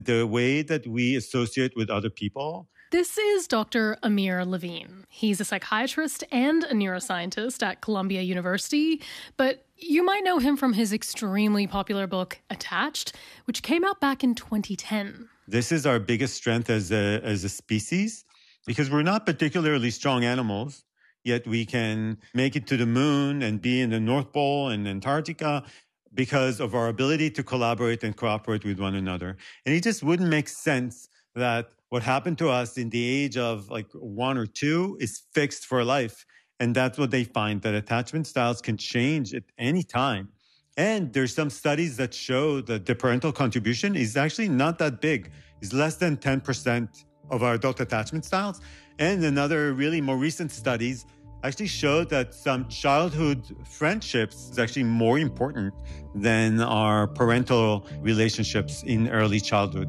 the way that we associate with other people. This is Dr. Amir Levine. He's a psychiatrist and a neuroscientist at Columbia University, but you might know him from his extremely popular book, Attached, which came out back in 2010. This is our biggest strength as a species, because we're not particularly strong animals, yet we can make it to the moon and be in the North Pole and Antarctica because of our ability to collaborate and cooperate with one another. And it just wouldn't make sense that what happened to us in the age of like 1 or 2 is fixed for life. And that's what they find, that attachment styles can change at any time. And there's some studies that show that the parental contribution is actually not that big. It's less than 10% of our adult attachment styles. And another really more recent studies actually showed that some childhood friendships is actually more important than our parental relationships in early childhood.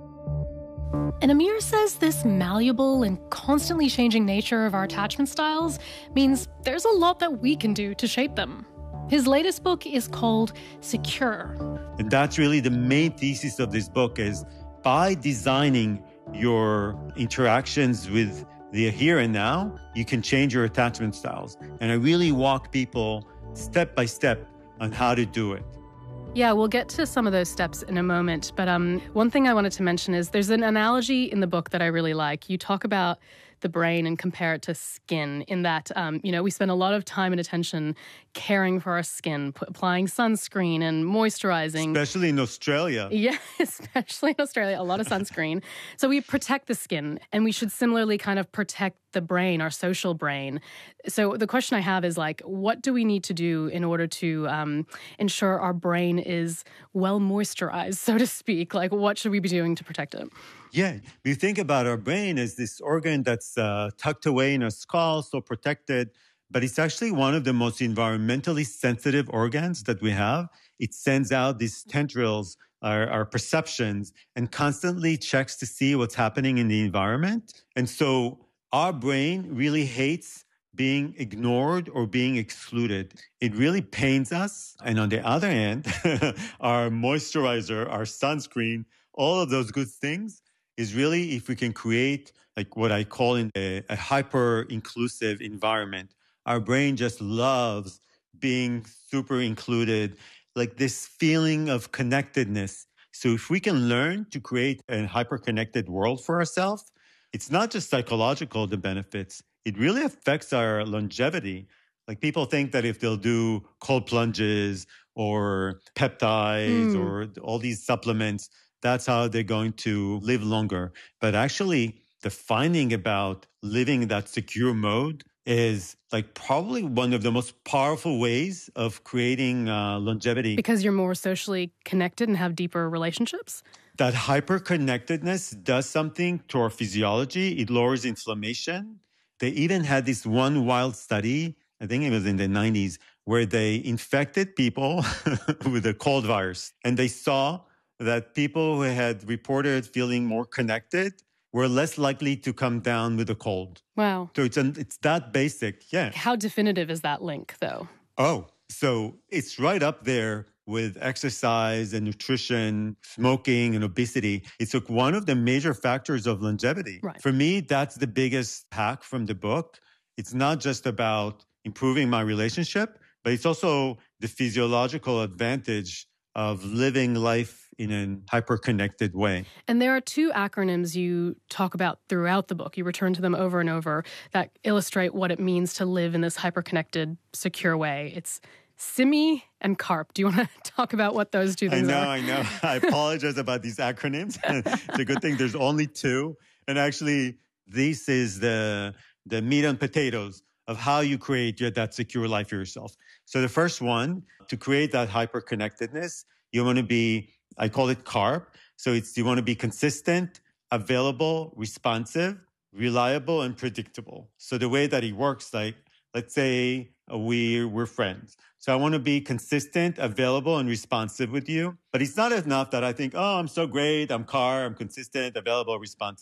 And Amir says this malleable and constantly changing nature of our attachment styles means there's a lot that we can do to shape them. His latest book is called Secure. And that's really the main thesis of this book, is by designing your interactions with the here and now, you can change your attachment styles. And I really walk people step by step on how to do it. Yeah, we'll get to some of those steps in a moment. But one thing I wanted to mention is there's an analogy in the book that I really like. You talk about the brain and compare it to skin in that, we spend a lot of time and attention caring for our skin, applying sunscreen and moisturizing. Especially in Australia. Yeah, especially in Australia, a lot of sunscreen. So we protect the skin, and we should similarly kind of protect the brain, our social brain. So the question I have is what do we need to do in order to ensure our brain is well moisturized, so to speak? What should we be doing to protect it? Yeah, we think about our brain as this organ that's tucked away in our skull, so protected, but it's actually one of the most environmentally sensitive organs that we have. It sends out these tendrils, our perceptions, and constantly checks to see what's happening in the environment. And so our brain really hates being ignored or being excluded. It really pains us. And on the other hand, our moisturizer, our sunscreen, all of those good things is really if we can create what I call a hyper-inclusive environment. Our brain just loves being super included, this feeling of connectedness. So if we can learn to create a hyper-connected world for ourselves, it's not just psychological, the benefits. It really affects our longevity. People think that if they'll do cold plunges or peptides or all these supplements, that's how they're going to live longer. But actually, the finding about living in that secure mode is probably one of the most powerful ways of creating longevity. Because you're more socially connected and have deeper relationships? That hyper-connectedness does something to our physiology. It lowers inflammation. They even had this one wild study, I think it was in the 90s, where they infected people with a cold virus. And they saw that people who had reported feeling more connected were less likely to come down with a cold. Wow. So it's that basic, yeah. How definitive is that link, though? Oh, so it's right up there with exercise and nutrition, smoking and obesity. It's one of the major factors of longevity. Right. For me, that's the biggest hack from the book. It's not just about improving my relationship, but it's also the physiological advantage of living life in a hyper-connected way. And there are 2 acronyms you talk about throughout the book. You return to them over and over that illustrate what it means to live in this hyper-connected, secure way. It's SIMI and CARP. Do you want to talk about what those 2 things are? I know. I apologize about these acronyms. It's a good thing there's only 2. And actually, this is the meat and potatoes of how you create that secure life for yourself. So the first one, to create that hyper-connectedness, you want to be, I call it CARP. So you want to be consistent, available, responsive, reliable, and predictable. So the way that it works, let's say we're friends. So I want to be consistent, available, and responsive with you. But it's not enough that I think, oh, I'm so great. I'm CARP. I'm consistent, available, responsive.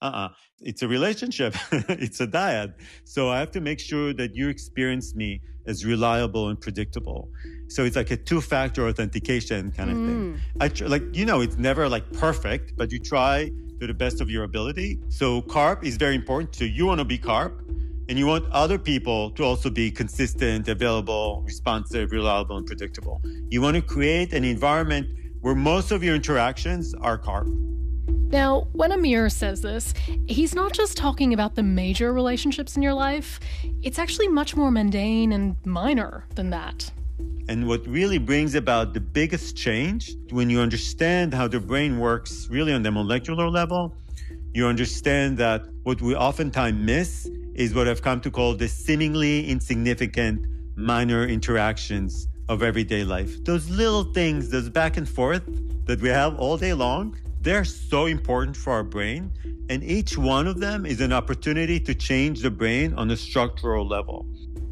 It's a relationship. It's a dyad. So I have to make sure that you experience me as reliable and predictable. So it's like a two-factor authentication kind of thing. It's never like perfect, but you try to the best of your ability. So CARP is very important. So you want to be CARP, and you want other people to also be consistent, available, responsive, reliable, and predictable. You want to create an environment where most of your interactions are CARP. Now, when Amir says this, he's not just talking about the major relationships in your life. It's actually much more mundane and minor than that. And what really brings about the biggest change, when you understand how the brain works really on the molecular level, you understand that what we oftentimes miss is what I've come to call the seemingly insignificant minor interactions of everyday life. Those little things, those back and forth that we have all day long, they're so important for our brain. And each one of them is an opportunity to change the brain on a structural level.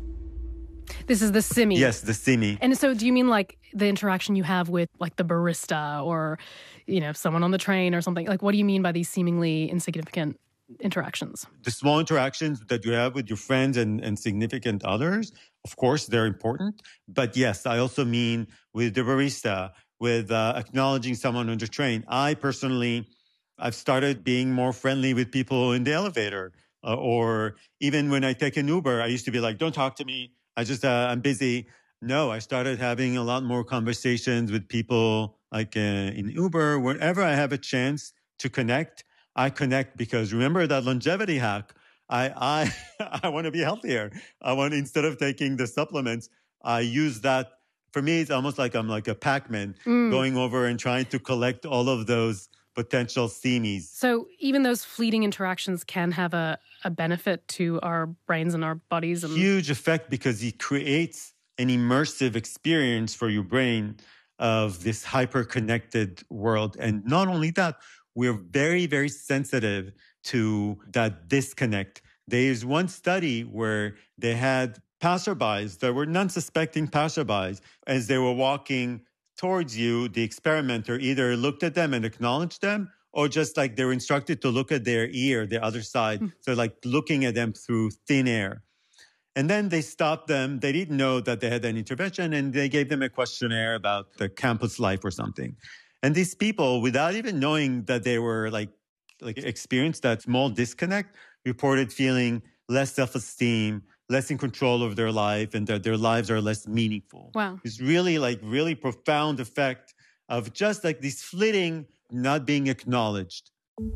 This is the SIMI. Yes, the SIMI. And so do you mean like the interaction you have with like the barista or, someone on the train or something? Like, what do you mean by these seemingly insignificant interactions? The small interactions that you have with your friends and significant others, of course, they're important. But yes, I also mean with the barista, with acknowledging someone on the train. I've started being more friendly with people in the elevator. Or even when I take an Uber, I used to be like, don't talk to me. I'm busy. No, I started having a lot more conversations with people like in Uber. Whenever I have a chance to connect, I connect because remember that longevity hack. I want to be healthier. Instead of taking the supplements, I use that. For me, it's almost like I'm like a Pac-Man going over and trying to collect all of those potential SIMIs. So even those fleeting interactions can have a benefit to our brains and our bodies. Huge effect because it creates an immersive experience for your brain of this hyper-connected world. And not only that, we're very, very sensitive to that disconnect. There's one study where they had passerbys that were non-suspecting passerbys. As they were walking towards you, the experimenter either looked at them and acknowledged them, or just like they were instructed to look at their ear, the other side. So like looking at them through thin air. And then they stopped them. They didn't know that they had an intervention, and they gave them a questionnaire about the campus life or something. And these people, without even knowing that they were like experienced that small disconnect, reported feeling less self-esteem, less in control of their life, and that their lives are less meaningful. Wow. It's really profound effect of just like this flitting, not being acknowledged.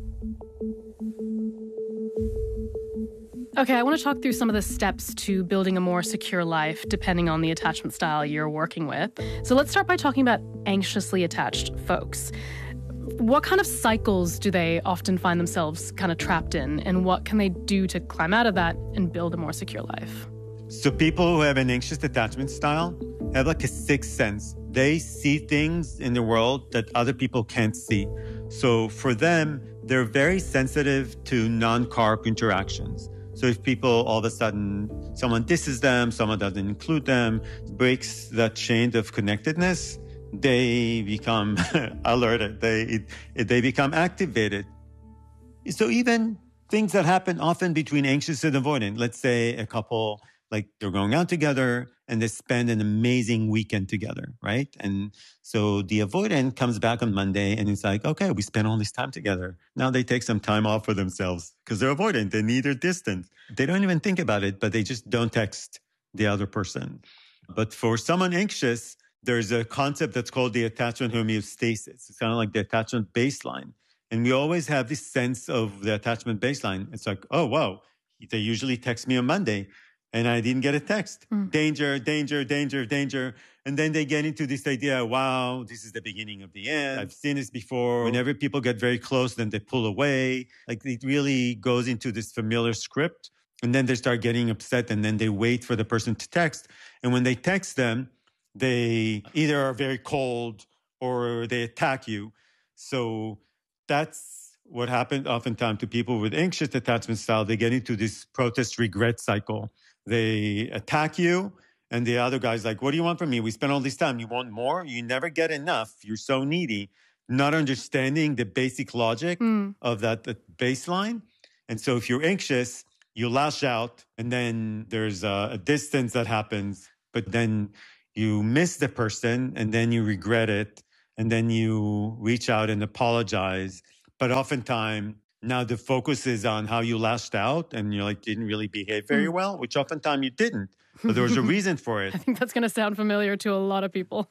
Okay, I want to talk through some of the steps to building a more secure life, depending on the attachment style you're working with. So let's start by talking about anxiously attached folks. What kind of cycles do they often find themselves kind of trapped in, and what can they do to climb out of that and build a more secure life? So people who have an anxious attachment style have like a sixth sense. They see things in the world that other people can't see. So for them, they're very sensitive to non-CARP interactions. So if people all of a sudden, someone disses them, someone doesn't include them, breaks that chain of connectedness, they become alerted. They become activated. So even things that happen often between anxious and avoidant, let's say a couple, like they're going out together and they spend an amazing weekend together, right? And so the avoidant comes back on Monday and it's like, okay, we spent all this time together. Now they take some time off for themselves because they're avoidant. They need their distance. They don't even think about it, but they just don't text the other person. But for someone anxious, there's a concept that's called the attachment homeostasis. It's kind of like the attachment baseline. And we always have this sense of the attachment baseline. It's like, oh, wow, they usually text me on Monday and I didn't get a text. Danger, danger, danger, danger. And then they get into this idea, wow, this is the beginning of the end. I've seen this before. Whenever people get very close, then they pull away. Like it really goes into this familiar script. And then they start getting upset and then they wait for the person to text. And when they text them, they either are very cold or they attack you. So that's what happens oftentimes to people with anxious attachment style. They get into this protest regret cycle. They attack you and the other guy's like, what do you want from me? We spent all this time. You want more? You never get enough. You're so needy. not understanding the basic logic of that baseline. And so if you're anxious, you lash out, and then there's a distance that happens, but then you miss the person, and then you regret it, and then you reach out and apologize. But oftentimes, now the focus is on how you lashed out and you didn't really behave very well, which oftentimes you didn't. But there was a reason for it. I think that's going to sound familiar to a lot of people.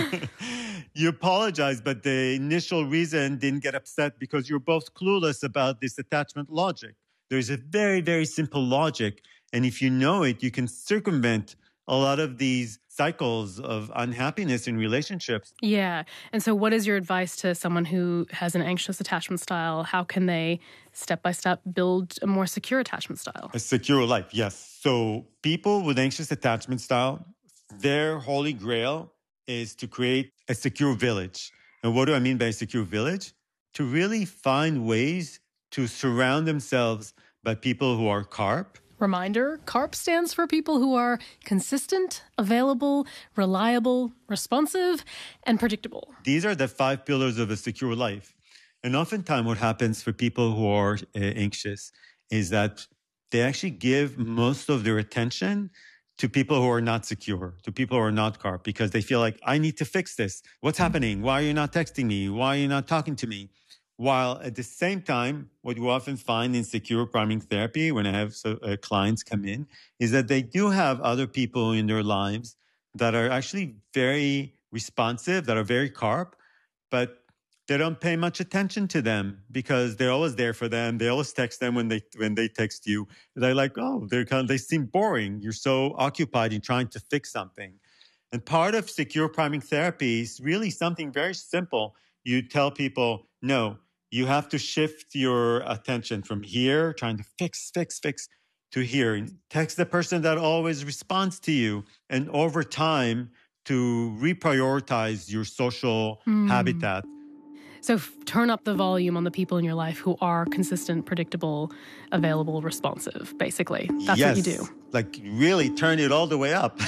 You apologize, but the initial reason didn't get upset because you're both clueless about this attachment logic. There's a very, very simple logic. And if you know it, you can circumvent a lot of these cycles of unhappiness in relationships. Yeah. And so what is your advice to someone who has an anxious attachment style? How can they, step by step, build a more secure attachment style? A secure life, yes. So people with anxious attachment style, their holy grail is to create a secure village. And what do I mean by a secure village? To really find ways to surround themselves by people who are CARP. Reminder, CARP stands for people who are consistent, available, reliable, responsive, and predictable. These are the 5 pillars of a secure life. And oftentimes what happens for people who are anxious is that they actually give most of their attention to people who are not secure, to people who are not CARP, because they feel like, I need to fix this. What's happening? Why are you not texting me? Why are you not talking to me? While at the same time, what you often find in secure priming therapy when I have clients come in is that they do have other people in their lives that are actually very responsive, that are very CARP, but they don't pay much attention to them because they're always there for them. They always text them when they text you. They're like, oh, they seem boring. You're so occupied in trying to fix something. And part of secure priming therapy is really something very simple. You tell people, no, you have to shift your attention from here, trying to fix, to here. Text the person that always responds to you. And over time, to reprioritize your social habitat. So turn up the volume on the people in your life who are consistent, predictable, available, responsive, basically. That's what you do. Like really turn it all the way up.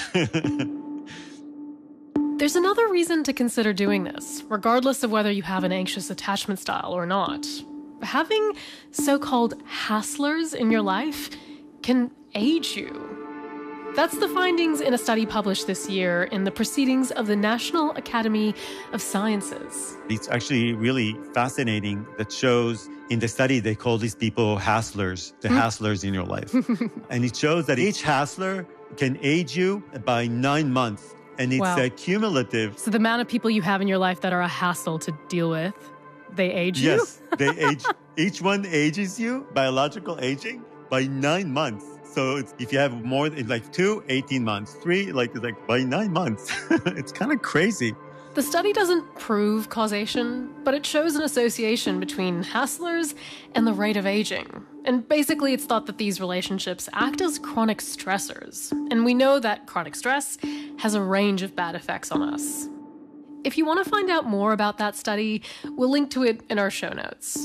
There's another reason to consider doing this, regardless of whether you have an anxious attachment style or not. Having so-called hasslers in your life can age you. That's the findings in a study published this year in the Proceedings of the National Academy of Sciences. It's actually really fascinating that shows in the study they call these people hasslers, the hasslers in your life. And it shows that each hassler can age you by 9 months. And it's cumulative. So the amount of people you have in your life that are a hassle to deal with, they age you? Yes, they age. Each one ages you, biological aging, by 9 months. So if you have more than 2, 18 months, 3, by 9 months. It's kind of crazy. The study doesn't prove causation, but it shows an association between hasslers and the rate of aging. And basically, it's thought that these relationships act as chronic stressors. And we know that chronic stress has a range of bad effects on us. If you want to find out more about that study, we'll link to it in our show notes.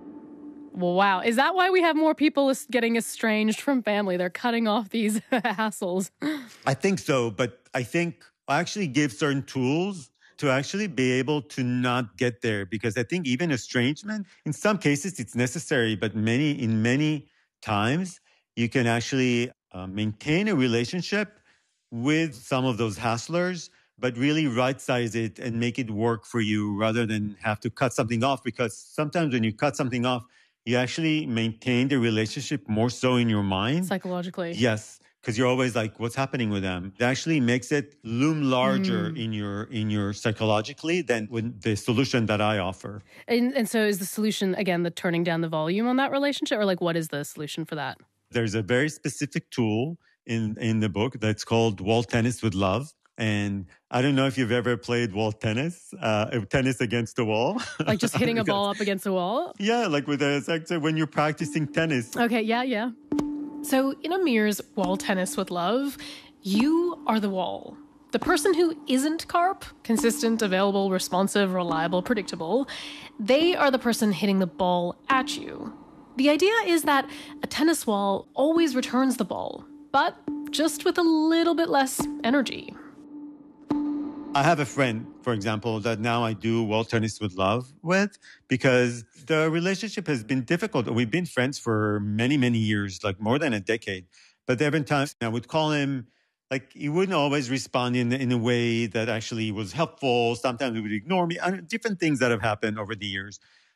Well, wow. Is that why we have more people getting estranged from family? They're cutting off these hassles. I think so. But I think I actually give certain tools to actually be able to not get there, because I think even estrangement, in some cases it's necessary, but in many times you can actually maintain a relationship with some of those hasslers, but really right-size it and make it work for you rather than have to cut something off, because sometimes when you cut something off, you actually maintain the relationship more so in your mind. Psychologically. Yes. Because you're always like, what's happening with them? It actually makes it loom larger in your psychologically than with the solution that I offer. And so is the solution, again, the turning down the volume on that relationship? Or what is the solution for that? There's a very specific tool in the book that's called Wall Tennis with Love. And I don't know if you've ever played wall tennis, tennis against the wall. Like just hitting a ball up against a wall? Yeah, when you're practicing tennis. Okay, yeah. So in Amir's Wall Tennis with Love, you are the wall. The person who isn't CARP, consistent, available, responsive, reliable, predictable, they are the person hitting the ball at you. The idea is that a tennis wall always returns the ball, but just with a little bit less energy. I have a friend, for example, that now I do World Tennis with Love with because the relationship has been difficult. We've been friends for many, many years, like more than a decade. But there have been times I would call him, like he wouldn't always respond in a way that actually was helpful. Sometimes he would ignore me. Different things that have happened over the years.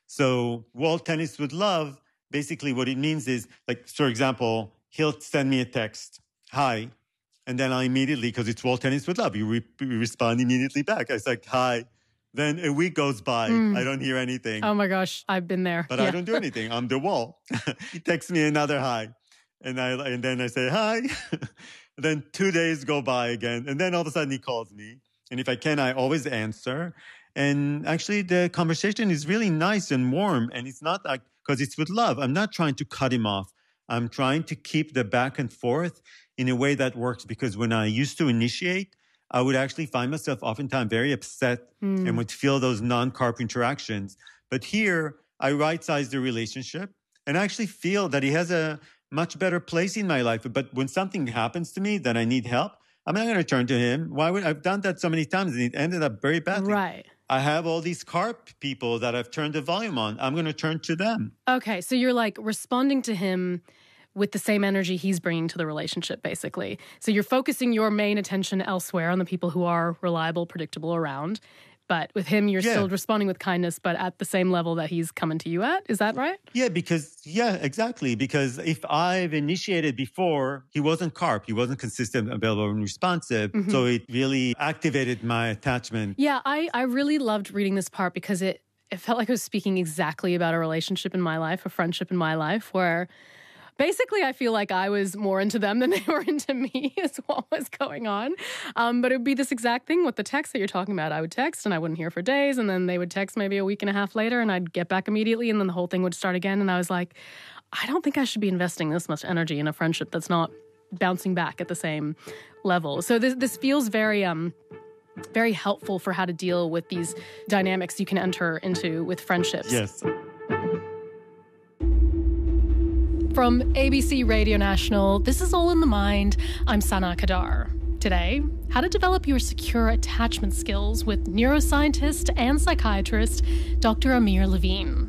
So World Tennis with Love, basically what it means is, like, for example, he'll send me a text, hi. And then I immediately, because it's World Tennis with Love, you respond immediately back. I was like, hi. Then a week goes by. I don't hear anything. Oh my gosh, I've been there. But I don't do anything. I'm the wall. He texts me another hi. And then I say, hi. Then 2 days go by again. And then all of a sudden he calls me. And if I can, I always answer. And actually the conversation is really nice and warm. And it's not like, because it's with love. I'm not trying to cut him off. I'm trying to keep the back and forth in a way that works, because when I used to initiate, I would actually find myself oftentimes very upset and would feel those non-carp interactions. But here, I right-size the relationship and I actually feel that he has a much better place in my life. But when something happens to me that I need help, I'm not going to turn to him. I've done that so many times and it ended up very badly. Right. I have all these carp people that I've turned the volume on. I'm going to turn to them. Okay, so you're like responding to him with the same energy he's bringing to the relationship, basically. So you're focusing your main attention elsewhere on the people who are reliable, predictable around. But with him, you're still responding with kindness, but at the same level that he's coming to you at. Is that right? Yeah, exactly. Because if I've initiated before, he wasn't carp. He wasn't consistent, available, and responsive. Mm-hmm. So it really activated my attachment. Yeah, I really loved reading this part because it felt like I was speaking exactly about a relationship in my life, a friendship in my life, where basically, I feel like I was more into them than they were into me is what was going on. But it would be this exact thing with the text that you're talking about. I would text and I wouldn't hear for days. And then they would text maybe a week and a half later and I'd get back immediately. And then the whole thing would start again. And I was like, I don't think I should be investing this much energy in a friendship that's not bouncing back at the same level. So this feels very helpful for how to deal with these dynamics you can enter into with friendships. Yes. From ABC Radio National, this is All in the Mind. I'm Sana Kadar. Today, how to develop your secure attachment skills with neuroscientist and psychiatrist Dr. Amir Levine.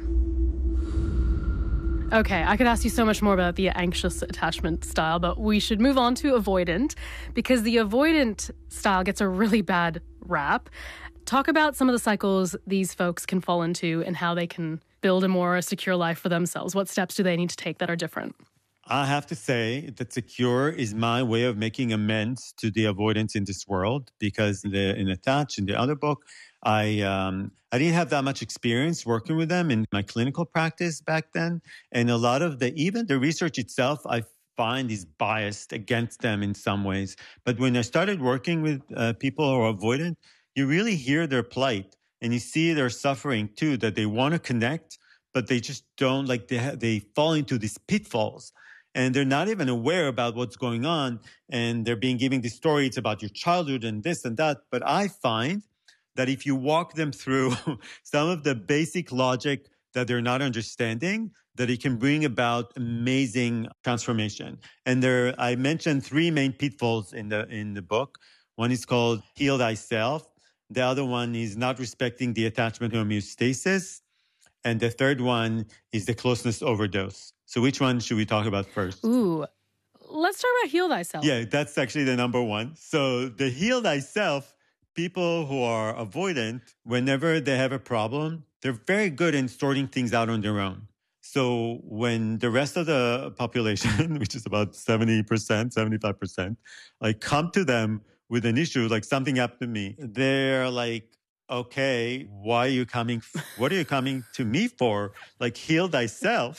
Okay, I could ask you so much more about the anxious attachment style, but we should move on to avoidant, because the avoidant style gets a really bad rap. Talk about some of the cycles these folks can fall into and how they can build a more secure life for themselves. What steps do they need to take that are different? I have to say that secure is my way of making amends to the avoidance in this world, because in Attach, in the other book, I didn't have that much experience working with them in my clinical practice back then. And a lot of even the research itself, I find is biased against them in some ways. But when I started working with people who are avoidant, you really hear their plight. And you see their suffering too, that they want to connect, but they just don't, like they fall into these pitfalls and they're not even aware about what's going on. And they're being given these stories about your childhood and this and that. But I find that if you walk them through some of the basic logic that they're not understanding, that it can bring about amazing transformation. And I mentioned 3 main pitfalls in the book. One is called heal thyself. The other one is not respecting the attachment homeostasis. And the third one is the closeness overdose. So which one should we talk about first? Ooh, let's talk about heal thyself. Yeah, that's actually the number one. So the heal thyself, people who are avoidant, whenever they have a problem, they're very good in sorting things out on their own. So when the rest of the population, which is about 70%, 75%, like come to them with an issue, like something happened to me, they're like, okay, what are you coming to me for? Like, heal thyself.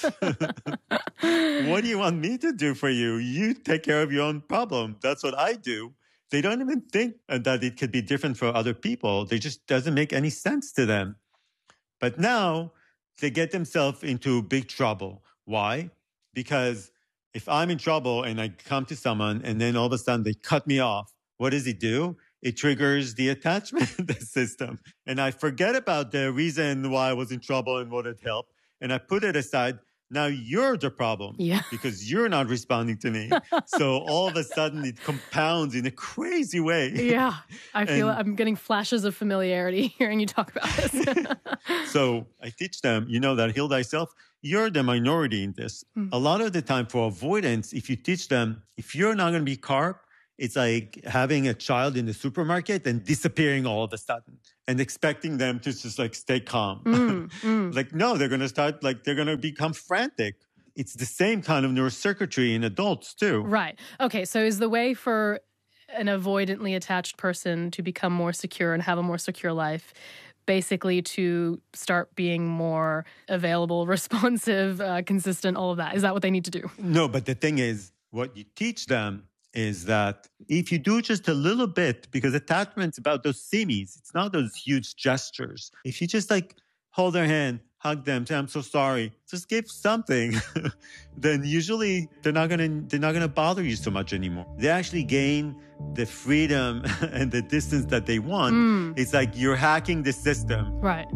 What do you want me to do for you? You take care of your own problem. That's what I do. They don't even think that it could be different for other people. It just doesn't make any sense to them. But now they get themselves into big trouble. Why? Because if I'm in trouble and I come to someone and then all of a sudden they cut me off, what does it do? It triggers the attachment system. And I forget about the reason why I was in trouble and what it helped. And I put it aside. Now you're the problem because you're not responding to me. So all of a sudden it compounds in a crazy way. Yeah. I feel I'm getting flashes of familiarity hearing you talk about this. So I teach them, that heal thyself, you're the minority in this. A lot of the time for avoidance, if you teach them, if you're not going to be carp, it's like having a child in the supermarket and disappearing all of a sudden and expecting them to just like stay calm. Like, no, they're going to start, like, they're going to become frantic. It's the same kind of neurocircuitry in adults too. Right. Okay. So is the way for an avoidantly attached person to become more secure and have a more secure life basically to start being more available, responsive, consistent, all of that? Is that what they need to do? No, but the thing is, what you teach them is that if you do just a little bit, because attachment's about those simis, it's not those huge gestures. If you just like hold their hand, hug them, say, I'm so sorry, just give something, then usually they're not gonna bother you so much anymore. They actually gain the freedom and the distance that they want. It's like you're hacking the system. Right.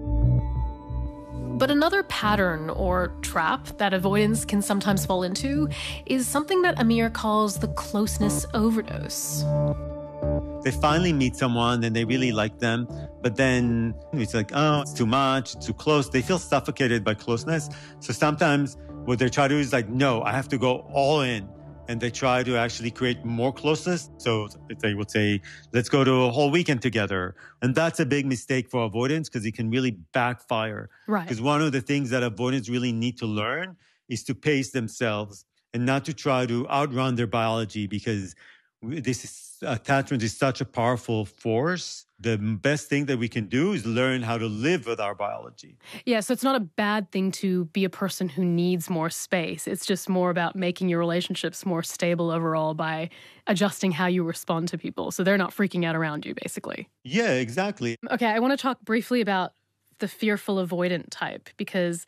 But another pattern or trap that avoidance can sometimes fall into is something that Amir calls the closeness overdose. They finally meet someone and they really like them, but then it's like, oh, it's too much, it's too close. They feel suffocated by closeness. So sometimes what they try to do is like, no, I have to go all in. And they try to actually create more closeness. So they would say, let's go to a whole weekend together. And that's a big mistake for avoidance because it can really backfire. Right. Because one of the things that avoidance really need to learn is to pace themselves and not to try to outrun their biology, because attachment is such a powerful force. The best thing that we can do is learn how to live with our biology. Yeah, so it's not a bad thing to be a person who needs more space. It's just more about making your relationships more stable overall by adjusting how you respond to people so they're not freaking out around you, basically. Yeah, exactly. Okay, I want to talk briefly about the fearful avoidant type, because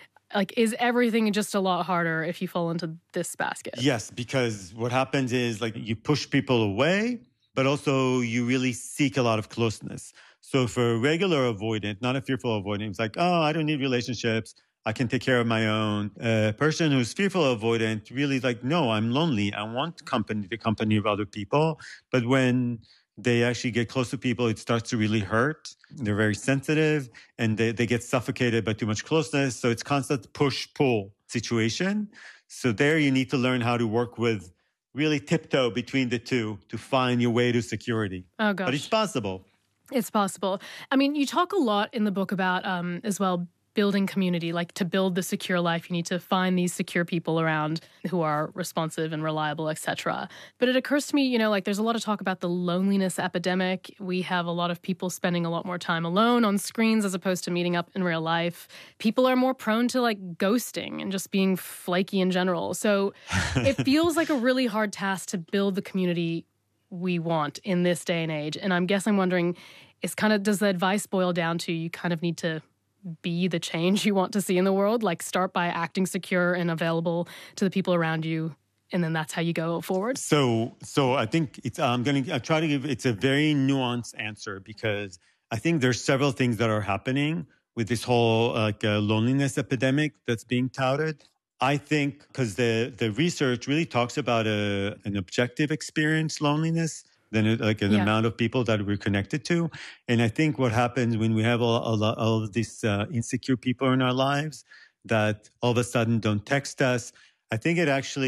is everything just a lot harder if you fall into this basket? Yes, because what happens is you push people away, but also you really seek a lot of closeness. So for a regular avoidant, not a fearful avoidant, it's like, oh, I don't need relationships, I can take care of my own. A person who's fearful avoidant really like, no, I'm lonely. I want the company of other people. But when they actually get close to people, it starts to really hurt. They're very sensitive and they get suffocated by too much closeness. So it's constant push-pull situation. So there you need to learn how to work with, really tiptoe between the two to find your way to security. Oh, gosh. But it's possible. It's possible. I mean, you talk a lot in the book about, as well, building community. Like, to build the secure life, you need to find these secure people around who are responsive and reliable, etc. But it occurs to me, there's a lot of talk about the loneliness epidemic. We have a lot of people spending a lot more time alone on screens as opposed to meeting up in real life. People are more prone to ghosting and just being flaky in general. So it feels like a really hard task to build the community we want in this day and age. And I'm wondering, does the advice boil down to you kind of need to be the change you want to see in the world? Start by acting secure and available to the people around you, and then that's how you go forward? So I think I'm going to try to give, it's a very nuanced answer, because I think there's several things that are happening with this whole loneliness epidemic that's being touted. I think because the research really talks about an objective experience loneliness, than an amount of people that we're connected to. And I think what happens when we have all of these insecure people in our lives that all of a sudden don't text us, I think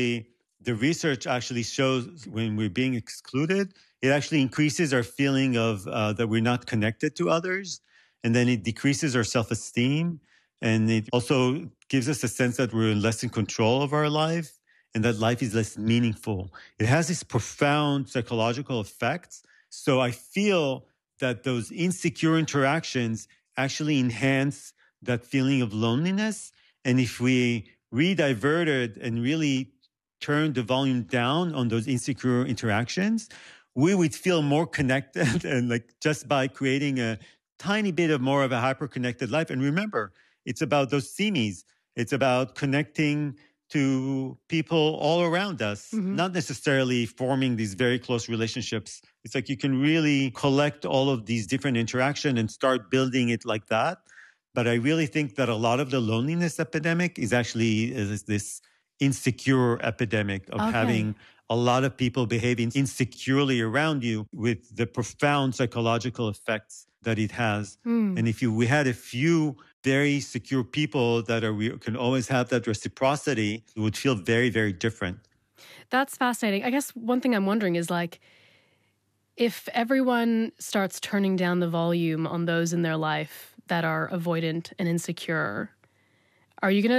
the research actually shows when we're being excluded, it actually increases our feeling of that we're not connected to others. And then it decreases our self-esteem. And it also gives us a sense that we're less in control of our life, and that life is less meaningful. It has these profound psychological effects. So I feel that those insecure interactions actually enhance that feeling of loneliness. And if we re-diverted and really turned the volume down on those insecure interactions, we would feel more connected and just by creating a tiny bit of more of a hyper-connected life. And remember, it's about those simis. It's about connecting to people all around us, not necessarily forming these very close relationships. It's you can really collect all of these different interactions and start building it like that. But I really think that a lot of the loneliness epidemic is this insecure epidemic of having a lot of people behaving insecurely around you with the profound psychological effects that it has. And if we had a few very secure people that we can always have that reciprocity, it would feel very, very different. That's fascinating. I guess one thing I'm wondering is like, if everyone starts turning down the volume on those in their life that are avoidant and insecure, are you going to